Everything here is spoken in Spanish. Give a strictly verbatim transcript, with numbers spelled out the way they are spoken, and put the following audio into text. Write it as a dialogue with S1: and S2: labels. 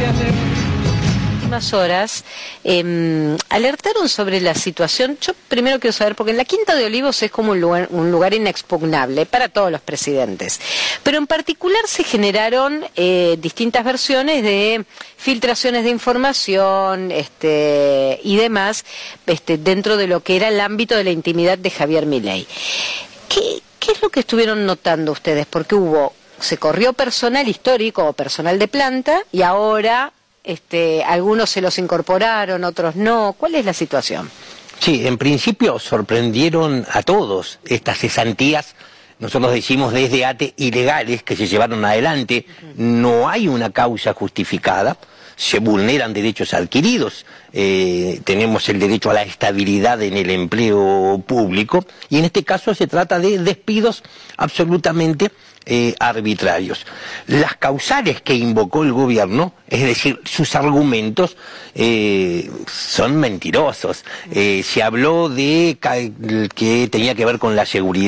S1: Unas horas eh, alertaron sobre la situación. Yo primero quiero saber, porque en la Quinta de Olivos es como un lugar, un lugar inexpugnable para todos los presidentes, pero en particular se generaron eh, distintas versiones de filtraciones de información este, y demás este, dentro de lo que era el ámbito de la intimidad de Javier Milei. ¿Qué, qué es lo que estuvieron notando ustedes? Porque hubo, se corrió personal histórico o personal de planta y ahora... Este, algunos se los incorporaron, otros no. ¿Cuál es la situación?
S2: Sí, en principio sorprendieron a todos estas cesantías, nosotros decimos desde ATE ilegales que se llevaron adelante. No hay una causa justificada, se vulneran derechos adquiridos, eh, tenemos el derecho a la estabilidad en el empleo público y en este caso se trata de despidos absolutamente Eh, arbitrarios. Las causales que invocó el gobierno, es decir, sus argumentos, eh, son mentirosos. Eh, se habló de que tenía que ver con la seguridad.